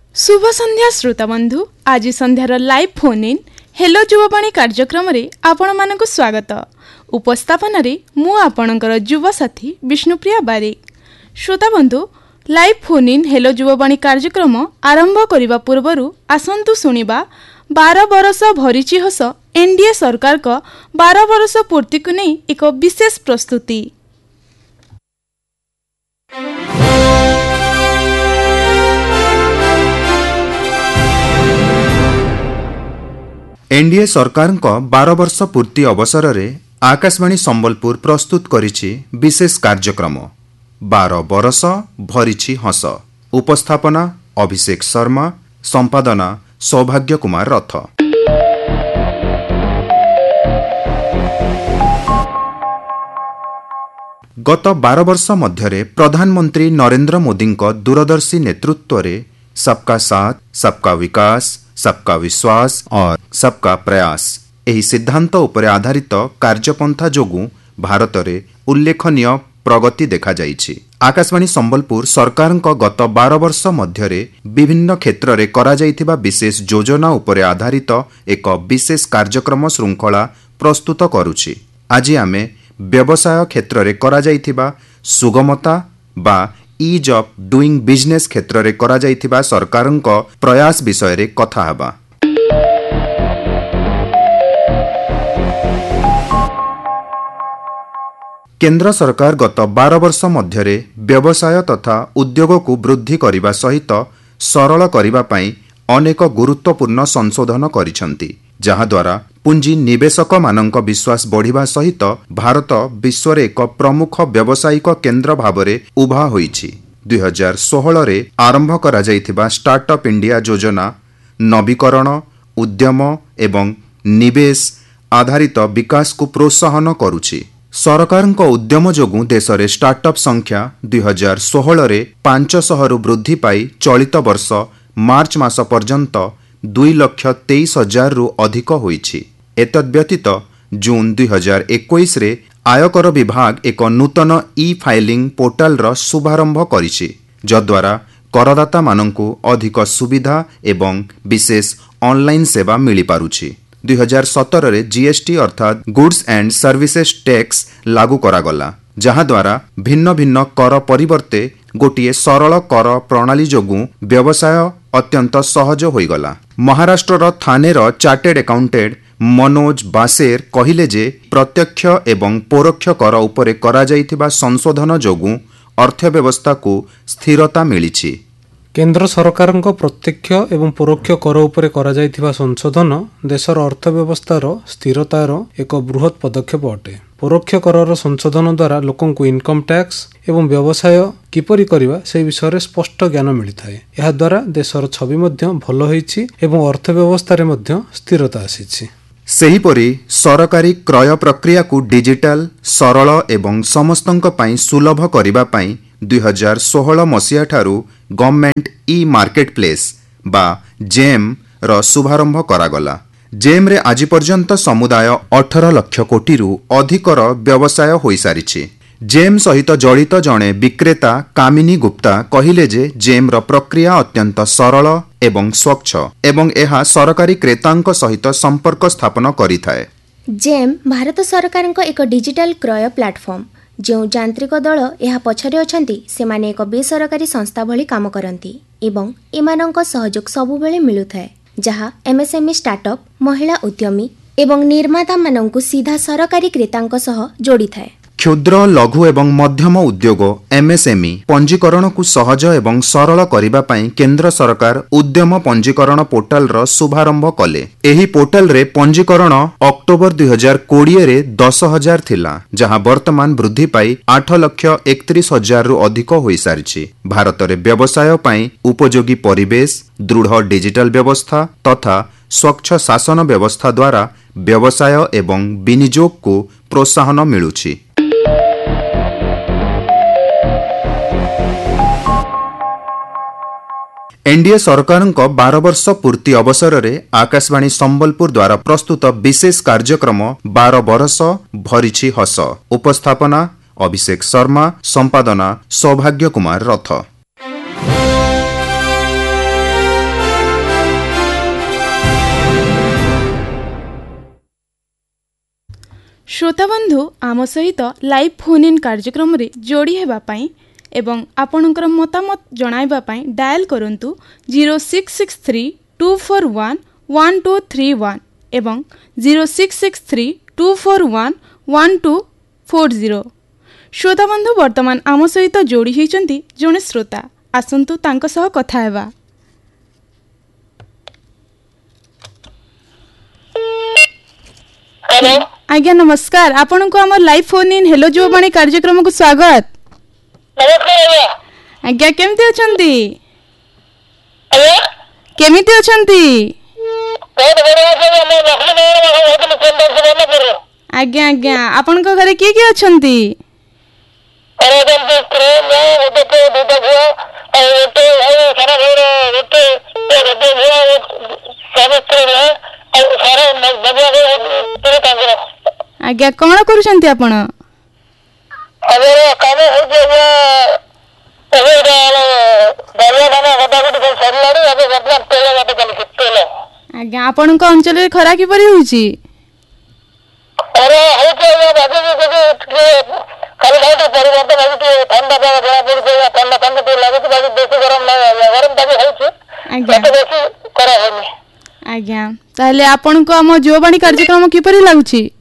शुभ संध्या श्रोता बंधु। आज संध्यार live phone in hello Yuvvani कार्यक्रम रे आपण मानक स्वागत। उपस्थापन रे मु आपणकर युवा साथी विष्णुप्रिया बारिक। श्रोता बंधु, live phone in hello Yuvvani कार्यक्रम आरंभ करिबा पूर्वरु आसंतु सुनिबा 12 बरस भरिची हस एनडीए सरकार का 12 बरस पूर्ति को नहीं एक विशेष प्रस्तुति। एनडीए सरकार का 12 वर्ष पूर्ति अवसर में आकाशवाणी संबलपुर प्रस्तुत करिछि विशेष कार्यक्रम 12 बरस भरिछि हस। उपस्थापना अभिषेक शर्मा, संपादना सौभाग्य कुमार रथ। गत 12 वर्ष मध्य प्रधानमंत्री नरेंद्र मोदी दूरदर्शी नेतृत्व में सबका साथ, सबका विकास, सबका विश्वास और सबका प्रयास एही सिद्धांत उपरे आधारित कार्यपंथा जोगु भारत रे उल्लेखनीय प्रगति देखा जाइछि। आकाशवाणी संबलपुर सरकार गत 12 वर्ष मध्य विभिन्न क्षेत्र में करा जाइथिबा विशेष योजना उपरे आधारित एक विशेष कार्यक्रम श्रृंखला प्रस्तुत करुछि। आज आमे व्यवसाय क्षेत्र में करा जाइथिबा सुगमता बा ईज ऑफ डूइंग बिजनेस क्षेत्र में करा जाइथिबा सरकारक प्रयास विषय रे कथा हबा। केंद्र सरकार गत 12 वर्ष मध्य व्यवसाय तथा उद्योग को वृद्धि करने सहित सरल करने पई अनेक गुरुत्वपूर्ण संशोधन करिसंती, जहा द्वारा पुंजी निवेशक मानक विश्वास बढ़िबा सहित भारत विश्व रे एक प्रमुख व्यावसायिक केंद्र भावरे उभा होईछि। 2016 रे आरंभ करा जाइथिबा स्टार्टअप इंडिया योजना नवीकरण, उद्यम एवं निवेश आधारित विकास को प्रोत्साहन करुछि। सरकारक उद्यम जोगु देश रे स्टार्टअप संख्या 2016 रे 500 रु वृद्धि पाई चलित वर्ष मार्च मास पर्यंत 2,23,000 रु अधिक होईछि। एतद्व्यतीत जून 2021 रे आयकर विभाग एक नूतन ई फाइलिंग पोर्टाल रो शुभारंभ करिछि, जद्वारा करदाता मानंकु अधिक सुविधा एवं विशेष ऑनलाइन सेवा मिली पारुछि। 2017 रे जीएसटी अर्थात गुड्स एंड सर्विसेज टैक्स लागू करागला, जहा द्वारा भिन्न भिन्न कर परिवर्ते गोटिए सरल कर प्रणाली जोगु व्यवसाय अत्यंत सहज होईगला। महाराष्ट्र थाने चार्टेड अकाउंटेंट मनोज बासेर कहिले जे प्रत्यक्ष एवं परोक्ष कर उपरे करा जाइथिबा संशोधन जोगु अर्थव्यवस्था को स्थिरता मिलिछि। केंद्र सरकार प्रत्यक्ष एवं परोक्ष कर उपरे करा जाइथिबा संशोधन देशर अर्थव्यवस्थार स्थिरतार एक बृहत पदक्षेप अटे। परोक्ष कर संशोधन द्वारा लोकंकु इनकम टैक्स एवं व्यवसाय किपरि करिबा से विषय स्पष्ट ज्ञान मिलिथाए। एहा द्वारा देशर छवि मध्य भल होईछि एवं अर्थव्यवस्था रे मध्य स्थिरता आसीछि। सेहीपरि सरकारी क्रय प्रक्रिया को डिजिटल, सरल एवं समस्तंक पई सुलभ करिबा पई 2016 मसीहा ठारू गवर्नमेंट ई मार्केट प्लेस बा जेम रो शुभारंभ करागला। जेम रे आज पर्यंत समुदाय 18 लाख कोटी रु अधिकर व्यवसाय होई सारिछि। जेम सहित जड़ित जणे विक्रेता कामिनी गुप्ता कहिले जे जेम रो प्रक्रिया अत्यंत सरल एवं स्वच्छ एवं एहा सरकारी क्रेतांक सहित संपर्क स्थापन करिथाए। जेम भारत सरकार एक डिजिटल क्रय प्लाटफॉर्म। जो यांत्रिक दल यह पछरे अछंती सेमाने एक बेसरकारी संस्था भली काम करंती एवं एमानंक सहयोग सबुबेले मिलुथाए, जहा एमएसएमई स्टार्टअप, महिला उद्यमी एवं निर्माता मानंकु सीधा सरकारी क्रेतांक सह जोड़ी थाए। क्षुद्र, लघु एवं मध्यम उद्योग एमएसएमई पंजीकरण को सहज एवं सरल करिबा पई केंद्र सरकार उद्यम पंजीकरण पोर्टाल रो शुभारंभ कले। एही पोर्टाल रे पंजीकरण अक्टोबर 2020 रे 10,000 थिला, जहां वर्तमान वृद्धि पाई 8,31,000 रु अधिक होई सारिछि। भारत रे व्यवसाय पई उपयोगी परिवेश, दृढ़ डिजिटल व्यवस्था तथा स्वच्छ शासन व्यवस्था द्वारा व्यवसाय एवं विनियोग को प्रोत्साहन मिलुछि। एनडीए सरकार 12 वर्ष पूर्ति अवसर में आकाशवाणी संबलपुर द्वारा प्रस्तुत विशेष कार्यक्रम 12 बरस भरिछि हस। उपस्थापना अभिषेक शर्मा, संपादना सौभाग्य कुमार रथ। श्रोता बंधु आम सहित लाइव फोन इन कार्यक्रम रे जोड़ी हेबा पाई एवं आपणकर मतामत जणाइबा पाई डायल करंतु 066324111231 एवं 066324111240। श्रोता बंधु वर्तमान आम सहित जोड़ी होइचंती जणे श्रोता आसंतु तांक सह कथा हेबा। हेलो आज्ञा नमस्कार, आपन को हमर लाइव फोन इन हेलो जुववाणी कार्यक्रम को स्वागत। नमस्कार आज्ञा केमती अछंती? हेलो केमिति अछंती? बहुत बढ़िया से मैं लक्ष्मी नारायण बहुत चंदन से बोल रहा हूं। आज्ञा आज्ञा आपन को घरे किए अछंती? अरे एकदम से प्रेम है वो तो दूध हुआ और तो है सारा घर तो ये हुआ सब प्रेम है और सारा बजा के पूरे काम करो। आज्ञा कोन करूछंती आपण? अबे काम हो गया अबे दरिया खाना गदा गुड को सरलाड़ी अबे गदा तेल गदा चल तेल। आज्ञा आपण को अंचल रे खरा कि परि होउची? अरे हो गया बाबू को खाली खाली परिवर्तन है कि ठंडा जगह बड़ा पड़ गया ठंडा ठंडा तो लगे तो बेसी गरम ना गरम तक है आज्ञा तो बेसी करा है। आज्ञा ताले आपण को हम जुववाणी कार्यक्रम कि परि लागुची?